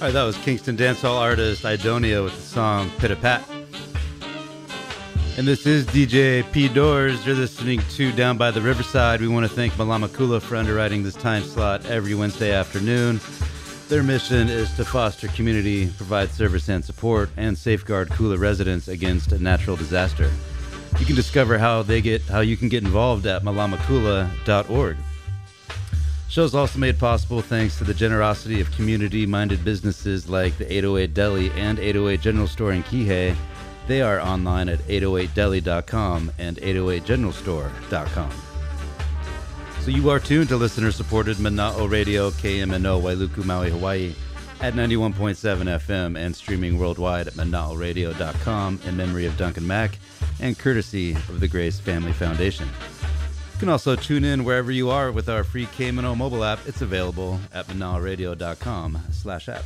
All right, that was Kingston dancehall artist Idonia with the song Pitta Pat. And this is DJ P. Doors. You're listening to Down by the Riverside. We want to thank Malama Kula for underwriting this time slot every Wednesday afternoon. Their mission is to foster community, provide service and support, and safeguard Kula residents against a natural disaster. You can discover how you can get involved at malamakula.org. Show's also made possible thanks to the generosity of community-minded businesses like the 808 Deli and 808 General Store in Kihei. They are online at 808deli.com and 808generalstore.com. So you are tuned to listener-supported Mana'o Radio, KMNO, Wailuku, Maui, Hawaii, at 91.7 FM and streaming worldwide at mana'oradio.com in memory of Duncan Mack and courtesy of the Grace Family Foundation. You can also tune in wherever you are with our free KMNO mobile app. It's available at mana'oradio.com/app.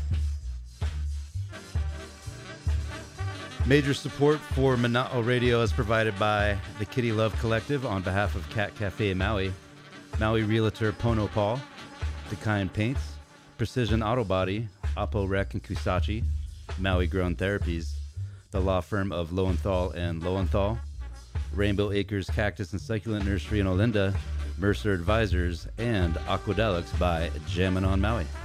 Major support for Mana'o Radio is provided by the Kitty Love Collective on behalf of Cat Cafe Maui, Maui Realtor Pono Paul, Dekian Paints, Precision Auto Body, Oppo Rec and Kusachi, Maui Grown Therapies, the law firm of Lowenthal and Lowenthal, Rainbow Acres Cactus and Succulent Nursery in Olinda, Mercer Advisors, and Aquadelix by Jammin' on Maui.